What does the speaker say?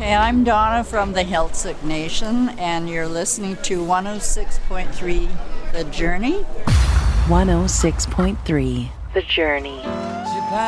And I'm Donna from the Heiltsuk Nation, and you're listening to 106.3 The Journey. 106.3 The Journey.